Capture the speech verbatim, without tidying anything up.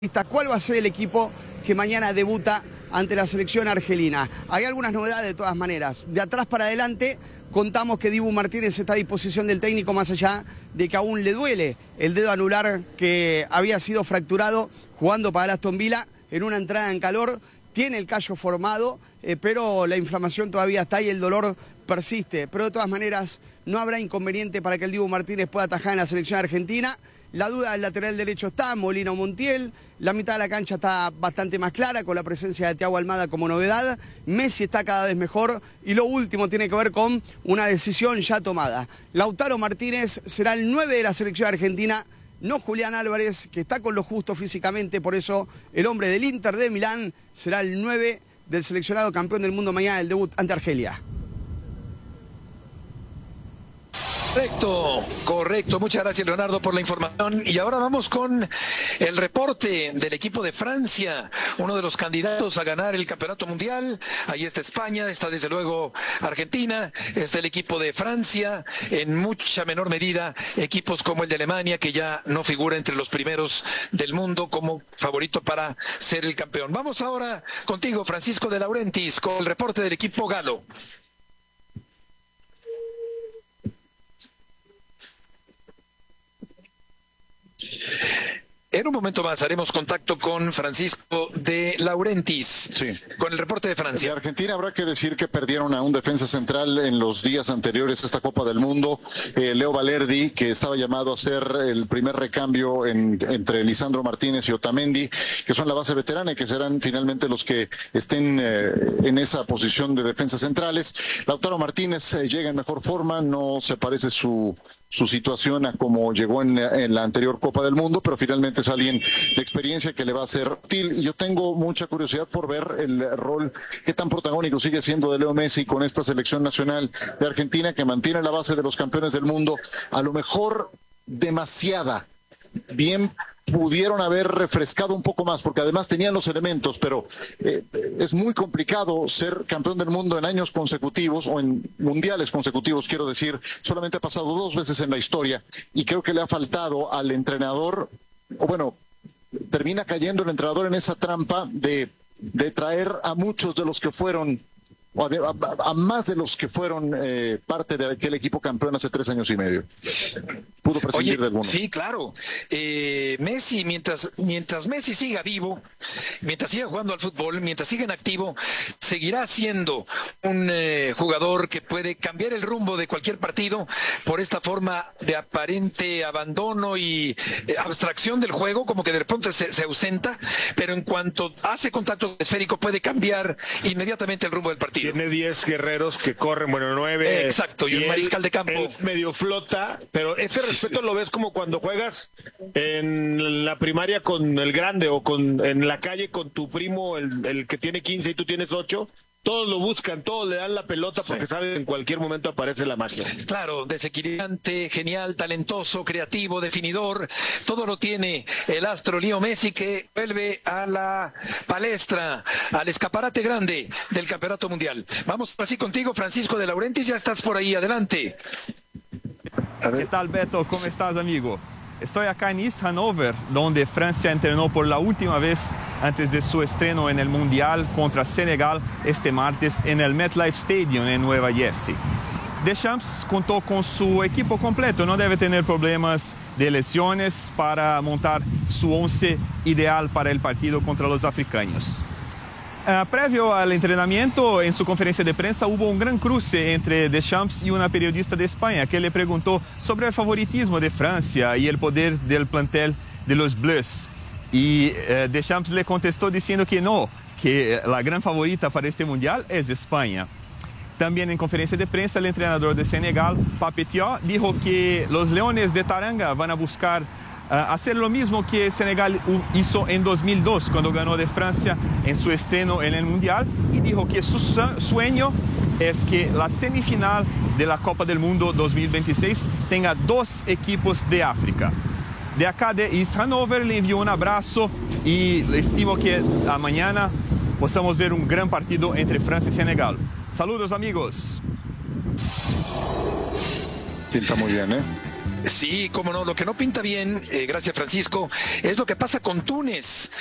¿Cuál va a ser el equipo que mañana debuta ante la selección argelina? Hay algunas novedades de todas maneras. De atrás para adelante contamos que Dibu Martínez está a disposición del técnico, más allá de que aún le duele el dedo anular que había sido fracturado jugando para el Aston Villa en una entrada en calor. Tiene el callo formado, eh, pero la inflamación todavía está y el dolor persiste. Pero de todas maneras no habrá inconveniente para que el Dibu Martínez pueda atajar en la selección argentina. La duda del lateral derecho está, Molina o Montiel. La mitad de la cancha está bastante más clara, con la presencia de Thiago Almada como novedad. Messi está cada vez mejor. Y lo último tiene que ver con una decisión ya tomada. Lautaro Martínez será el nueve de la selección argentina, no Julián Álvarez, que está con lo justo físicamente. Por eso el hombre del Inter de Milán será el nueve del seleccionado campeón del mundo mañana del debut ante Argelia. Correcto, correcto. Muchas gracias, Leonardo, por la información. Y ahora vamos con el reporte del equipo de Francia, uno de los candidatos a ganar el campeonato mundial. Ahí está España, está desde luego Argentina, está el equipo de Francia, en mucha menor medida equipos como el de Alemania, que ya no figura entre los primeros del mundo como favorito para ser el campeón. Vamos ahora contigo, Francisco de Laurentiis, con el reporte del equipo galo. En un momento más haremos contacto con Francisco de Laurentiis, sí, con el reporte de Francia. De Argentina habrá que decir que perdieron a un defensa central en los días anteriores a esta Copa del Mundo, eh, Leo Valerdi, que estaba llamado a ser el primer recambio en, entre Lisandro Martínez y Otamendi, que son la base veterana y que serán finalmente los que estén eh, en esa posición de defensas centrales. Lautaro Martínez eh, llega en mejor forma, no se parece su... su situación a como llegó en, en la anterior Copa del Mundo, pero finalmente es alguien de experiencia que le va a ser útil. Y yo tengo mucha curiosidad por ver el rol que tan protagónico sigue siendo de Leo Messi con esta selección nacional de Argentina, que mantiene la base de los campeones del mundo, a lo mejor demasiada. Bien pudieron haber refrescado un poco más, porque además tenían los elementos, pero eh, es muy complicado ser campeón del mundo en años consecutivos, o en mundiales consecutivos, quiero decir. Solamente ha pasado dos veces en la historia, y creo que le ha faltado al entrenador, o bueno, termina cayendo el entrenador en esa trampa de, de traer a muchos de los que fueron, o a, a, a más de los que fueron eh, parte de aquel equipo campeón hace tres años y medio. Pudo prescindir Oye, de algunos. Sí, claro. Eh, Messi, mientras, mientras Messi siga vivo, mientras siga jugando al fútbol, mientras siga en activo, seguirá siendo un eh, jugador que puede cambiar el rumbo de cualquier partido por esta forma de aparente abandono y eh, abstracción del juego, como que de pronto se, se ausenta, pero en cuanto hace contacto esférico puede cambiar inmediatamente el rumbo del partido. Tiene diez guerreros que corren, bueno, nueve. Exacto, y un él, mariscal de campo. Él medio flota, pero ese respeto sí, lo ves como cuando juegas en la primaria con el grande o con en la calle con tu primo, el, el que tiene quince y tú tienes ocho. Todos lo buscan, todos le dan la pelota porque sí, saben que en cualquier momento aparece la magia. Claro, desequilibrante, genial, talentoso, creativo, definidor. Todo lo tiene el astro Leo Messi, que vuelve a la palestra, al escaparate grande del Campeonato Mundial. Vamos así contigo, Francisco de Laurentiis, ya estás por ahí, adelante. ¿Qué tal, Beto? ¿Cómo estás, amigo? Estoy acá en East Hanover, donde Francia entrenó por la última vez antes de su estreno en el Mundial contra Senegal este martes en el MetLife Stadium en Nueva Jersey. Deschamps contó con su equipo completo, no debe tener problemas de lesiones para montar su once ideal para el partido contra los africanos. Uh, previo al entrenamiento, en su conferencia de prensa hubo un gran cruce entre Deschamps y una periodista de España que le preguntó sobre el favoritismo de Francia y el poder del plantel de los Bleus. Y uh, Deschamps le contestó diciendo que no, que la gran favorita para este mundial es España. También en conferencia de prensa, el entrenador de Senegal, Pape Thiaw, dijo que los Leones de Taranga van a buscar Uh, hacer lo mismo que Senegal hizo en dos mil dos cuando ganó de Francia en su estreno en el Mundial, y dijo que su sueño es que la semifinal de la Copa del Mundo dos mil veintiséis tenga dos equipos de África. De acá de East Hanover le envío un abrazo y le estimo que a mañana podamos ver un gran partido entre Francia y Senegal. Saludos, amigos. Pinta muy bien, ¿eh? Sí, cómo no, lo que no pinta bien, eh, gracias Francisco, es lo que pasa con Túnez.